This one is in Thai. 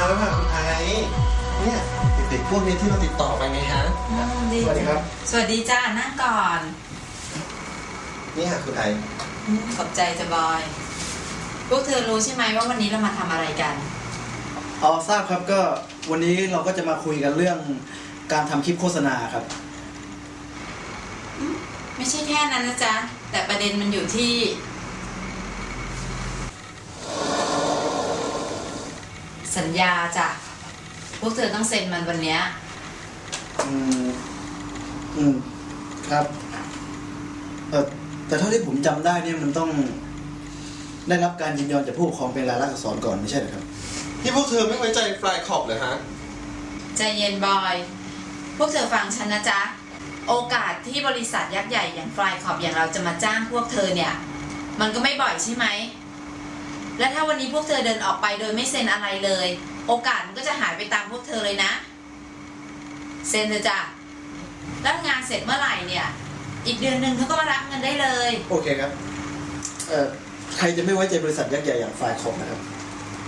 แล้วค่ะคุณไอเนี่ยเด็กๆพวกนี้ที่เราติดต่อไปไงฮะสวัสดีครับสวัสดีจ้านั่งก่อนนี่ค่ะคุณไอขอบใจจะบอยพวกเธอรู้ใช่ไหมว่าวันนี้เรามาทำอะไรกันทราบครับก็วันนี้เราก็จะมาคุยกันเรื่องการทำคลิปโฆษณาครับไม่ใช่แค่นั้นนะจ๊ะแต่ประเด็นมันอยู่ที่สัญญาจ้ะพวกเธอต้องเซ็นมันวันนี้ครับแต่เท่าที่ผมจำได้เนี่ยมันต้องได้รับการยินยอมจากผู้ปกครองเป็นลายลักษณ์อักษรก่อนไม่ใช่หรือครับที่พวกเธอไม่ไว้ใจฟลายขอบเลยฮะใจเย็นบอยพวกเธอฟังฉันนะจ๊ะโอกาสที่บริษัทยักษ์ใหญ่อย่างฟลายขอบอย่างเราจะมาจ้างพวกเธอเนี่ยมันก็ไม่บ่อยใช่ไหมและถ้าวันนี้พวกเธอเดินออกไปโดยไม่เซ็นอะไรเลยโอกาสมันก็จะหายไปตามพวกเธอเลยนะเซ็นเถอะจ้ะแล้วงานเสร็จเมื่อไหร่เนี่ยอีกเดือนหนึ่งเขาก็มารับเงินได้เลยโอเคครับใครจะไม่ไว้ใจบริษัทยักษ์ใหญ่อย่างฟลายขอบนะครับ